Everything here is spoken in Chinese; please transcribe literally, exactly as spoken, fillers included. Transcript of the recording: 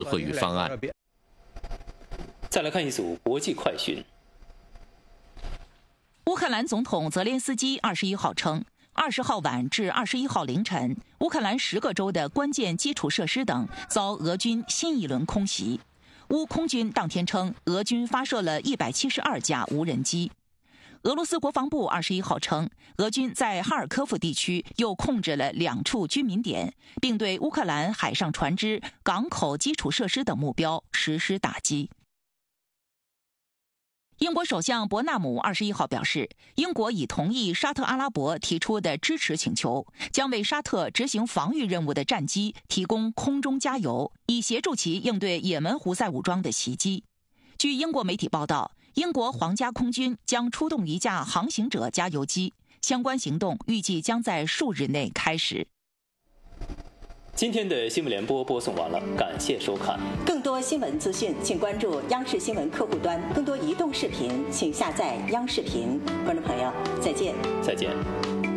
会与方案。 再来看一组国际快讯。 乌克兰总统泽连斯基二十一号称，二十号晚至二十一号凌晨，乌克兰十个州的关键基础设施等遭俄军新一轮空袭。乌空军当天称，俄军发射了一百七十二架无人机。俄罗斯国防部二十一号称，俄军在哈尔科夫地区又控制了两处居民点，并对乌克兰海上船只、港口基础设施等目标实施打击。英国首相伯纳姆二十一号表示，英国已同意沙特阿拉伯提出的支持请求，将为沙特执行防御任务的战机提供空中加油，以协助其应对也门胡塞武装的袭击。据英国媒体报道，英国皇家空军将出动一架航行者加油机，相关行动预计将在数日内开始。 今天的新闻联播播送完了，感谢收看。 更多新闻资讯，请关注央视新闻客户端；更多移动视频，请下载央视频。观众朋友，再见。 再见。